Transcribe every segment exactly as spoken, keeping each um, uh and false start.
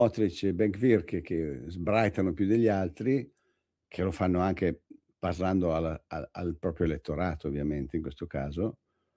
Smotrich e Ben Gvir che che sbraitano più degli altri, che lo fanno anche parlando al al al proprio elettorato ovviamente in questo caso,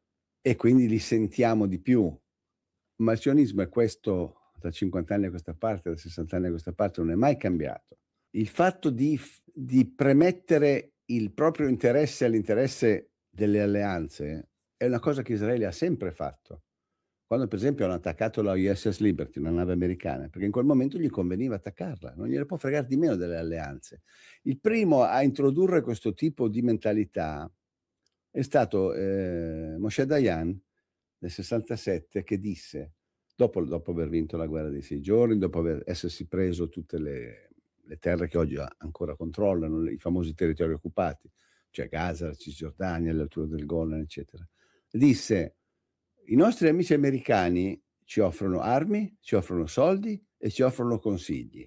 e quindi li sentiamo di più. Ma il sionismo è questo da cinquanta anni a questa parte, da sessanta anni a questa parte, non è mai cambiato. Il fatto di f di premettere il proprio interesse all'interesse delle alleanze è una cosa che Israele ha sempre fatto. Quando per esempio hanno attaccato la U S S Liberty, una nave americana, perché in quel momento gli conveniva attaccarla, non gliene può fregare di meno delle alleanze. Il primo a introdurre questo tipo di mentalità è stato, ehm, Moshe Dayan nel sessantasette che disse, dopo dopo aver vinto la guerra dei sei giorni, dopo aver essersi preso tutte le le terre che oggi a ancora controllano, le i famosi territori occupati, cioè Gaza, la Cisgiordania, le alture del Golan, eccetera. Disse: "I nostri amici americani ci offrono armi, ci offrono soldi e ci offrono consigli.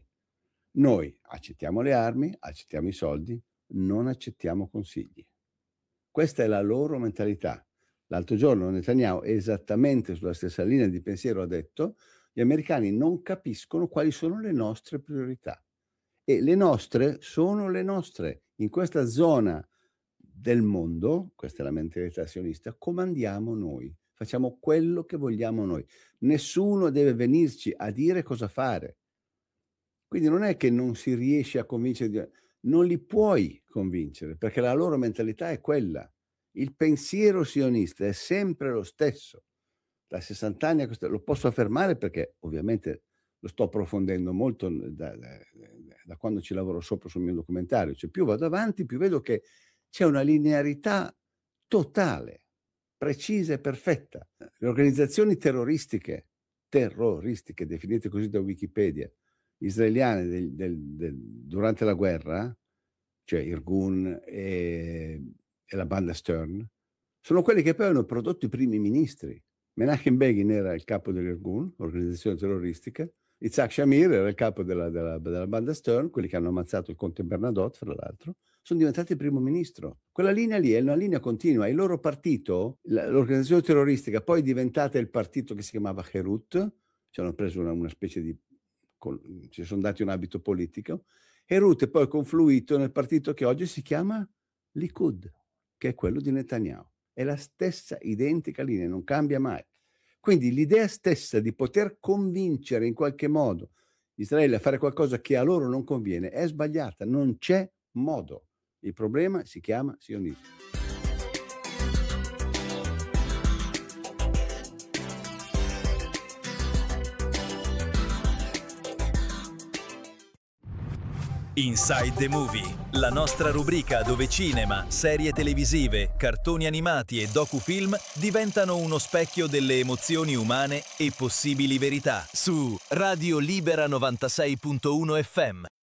Noi accettiamo le armi, accettiamo i soldi, non accettiamo consigli." Questa è la loro mentalità. L'altro giorno Netanyahu, esattamente sulla stessa linea di pensiero, ha detto: "Gli americani non capiscono quali sono le nostre priorità e le nostre sono le nostre. In questa zona del mondo, questa è la mentalità sionista, comandiamo noi, facciamo quello che vogliamo noi. Nessuno deve venirci a dire cosa fare." Quindi non è che non si riesce a convincere di non li puoi convincere, perché la loro mentalità è quella. Il pensiero sionista è sempre lo stesso. Da sessanta anni a questa lo posso affermare perché ovviamente lo sto approfondendo molto da da da quando ci lavoro sopra sul mio documentario. Cioè più vado avanti, più vedo che c'è una linearità totale, precisa e perfetta. Le organizzazioni terroristiche, terroristiche definite così da Wikipedia, israeliane del del del durante la guerra, cioè Irgun e e la banda Stern, sono quelli che poi hanno prodotto i primi ministri. Menachem Begin era il capo dell'Irgun, organizzazione terroristica, Yitzhak Shamir era il capo della della della banda Stern, quelli che hanno ammazzato il conte Bernadotte, fra l'altro, son diventati il primo ministro. Quella linea lì è una linea continua. Il loro partito, la l'organizzazione terroristica, poi è diventata il partito che si chiamava Herut, ci hanno preso una una specie di col ci son dati un abito politico. Herut è poi confluito nel partito che oggi si chiama Likud, che è quello di Netanyahu. È la stessa identica linea, non cambia mai. Quindi l'idea stessa di poter convincere in qualche modo Israele a fare qualcosa che a loro non conviene è sbagliata, non c'è modo. Il problema si chiama sionismo. Inside the Movie, la nostra rubrica dove cinema, serie televisive, cartoni animati e docufilm diventano uno specchio delle emozioni umane e possibili verità su Radio Libera novantasei punto uno F M.